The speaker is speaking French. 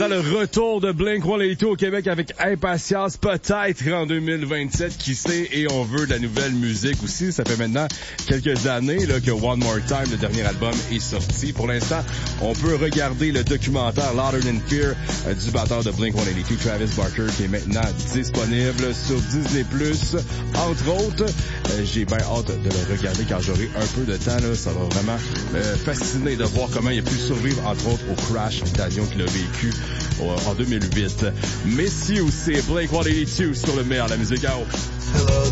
attend le retour de Blink-182 au Québec avec impatience, peut-être en 2027, qui sait, et on veut de la nouvelle musique aussi. Ça fait maintenant quelques années là, que One More Time, le dernier album, est sorti. Pour l'instant, on peut regarder le documentaire Louder Than Fear du batteur de Blink-182, Travis Barker, qui est maintenant disponible sur Disney+. Entre autres, j'ai bien hâte de le regarder quand j'aurai un peu de temps. Là. Ça va vraiment fasciner de voir comment il a pu survivre, entre autres, au crash d'avion qu'il a vécu en 2008. Messieurs, c'est Blink-182 sur le meilleur de la musique. Hello,